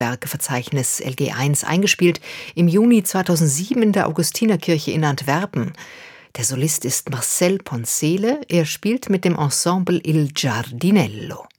Werkeverzeichnis LG1 eingespielt, im Juni 2007 in der Augustinerkirche in Antwerpen. Der Solist ist Marcel Poncele, er spielt mit dem Ensemble Il Giardinello.